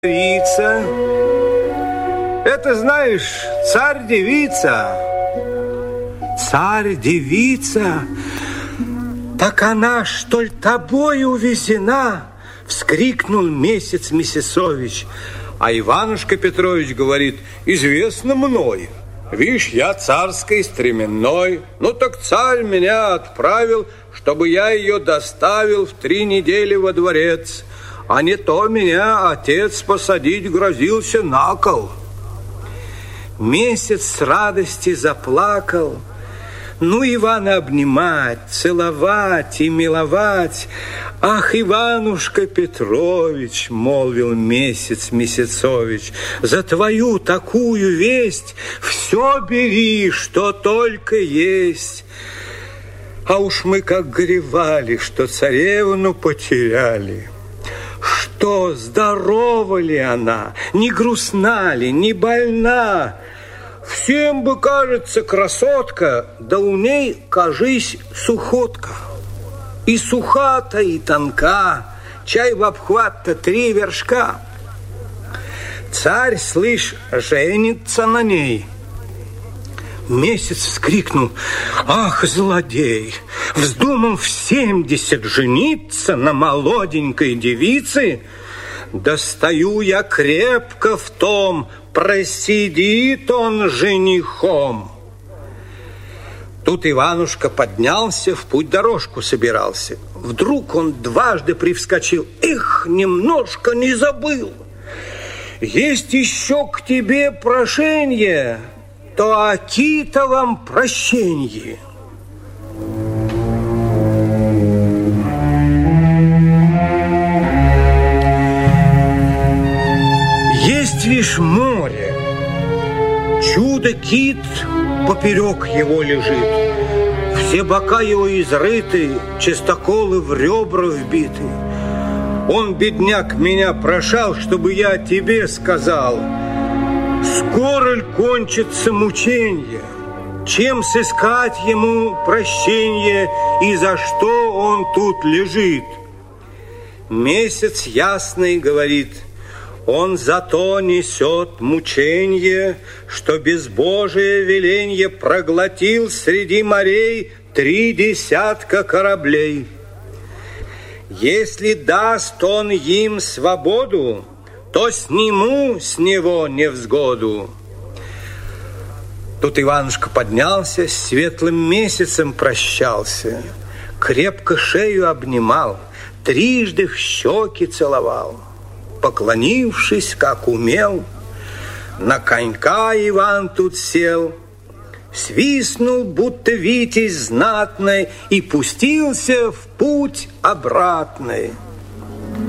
Царица, это, знаешь, царь-девица. Царь-девица, так она, что ли, тобой увезена? Вскрикнул Месяц Месяцович. А Иванушка Петрович говорит: известно мной. Вишь, я царской стременной. Ну так царь меня отправил, чтобы я ее доставил в 3 недели во дворец. А не то меня отец посадить грозился на кол. Месяц с радости заплакал. Ну, Ивана обнимать, целовать и миловать. Ах, Иванушка Петрович, молвил Месяц Месяцович, за твою такую весть все бери, что только есть. А уж мы как горевали, что царевну потеряли. Что, здорова ли она, не грустна ли, не больна? Всем бы кажется красотка, да у ней, кажись, сухотка. И суха-то, и тонка, чай в обхват-то 3 вершка. Царь, слышь, женится на ней. Месяц вскрикнул: ах, злодей, вздумал в 70 жениться на молоденькой девице? Достаю я крепко в том, просидит он женихом. Тут Иванушка поднялся, в путь-дорожку собирался. Вдруг он дважды привскочил. Эх, немножко не забыл. Есть еще к тебе прошение, то о Китовом прощенье. Есть лишь море, чудо-кит поперек его лежит, все бока его изрыты, чистоколы в ребра вбиты. Он, бедняк, меня прошал, чтобы я тебе сказал: скоро ль кончится мученье, чем сыскать ему прощенье и за что он тут лежит? Месяц ясный говорит: он зато несет мученье, что безбожие веленье проглотил среди морей 3 десятка кораблей. Если даст он им свободу, то сниму с него невзгоду. Тут Иванушка поднялся, с светлым месяцем прощался, крепко шею обнимал, 3 в щеки целовал. Поклонившись, как умел, на конька Иван тут сел, свистнул, будто витязь знатный, и пустился в путь обратный.